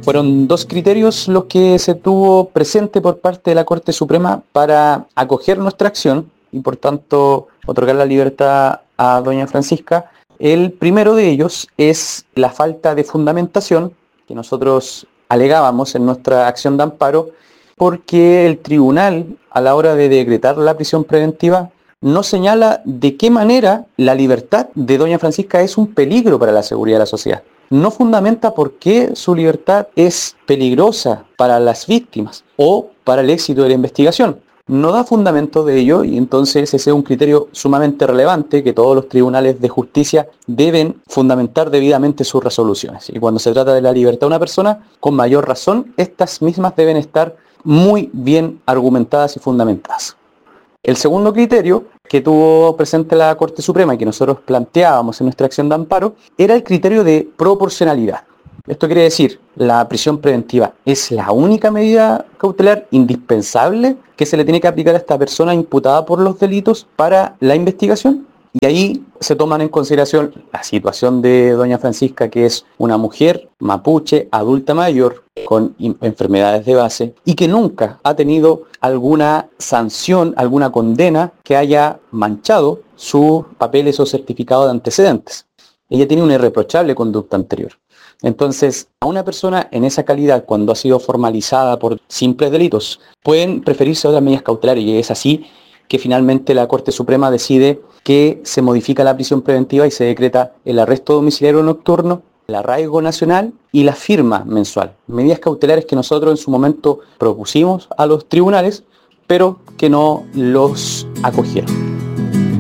Fueron dos criterios los que se tuvo presente por parte de la Corte Suprema para acoger nuestra acción y por tanto otorgar la libertad a doña Francisca. El primero de ellos es la falta de fundamentación que nosotros alegábamos en nuestra acción de amparo, porque el tribunal, a la hora de decretar la prisión preventiva, no señala de qué manera la libertad de doña Francisca es un peligro para la seguridad de la sociedad. No fundamenta por qué su libertad es peligrosa para las víctimas o para el éxito de la investigación. No da fundamento de ello y entonces ese es un criterio sumamente relevante que todos los tribunales de justicia deben fundamentar debidamente sus resoluciones. Y cuando se trata de la libertad de una persona, con mayor razón, estas mismas deben estar muy bien argumentadas y fundamentadas. El segundo criterio que tuvo presente la Corte Suprema y que nosotros planteábamos en nuestra acción de amparo era el criterio de proporcionalidad. Esto quiere decir, la prisión preventiva es la única medida cautelar indispensable que se le tiene que aplicar a esta persona imputada por los delitos para la investigación. Y ahí se toman en consideración la situación de doña Francisca, que es una mujer mapuche, adulta mayor, con enfermedades de base y que nunca ha tenido alguna sanción, alguna condena que haya manchado sus papeles o certificado de antecedentes. Ella tiene una irreprochable conducta anterior. Entonces, a una persona en esa calidad, cuando ha sido formalizada por simples delitos, pueden preferirse otras medidas cautelares y es así que finalmente la Corte Suprema decide que se modifica la prisión preventiva y se decreta el arresto domiciliario nocturno, el arraigo nacional y la firma mensual. Medidas cautelares que nosotros en su momento propusimos a los tribunales, pero que no los acogieron.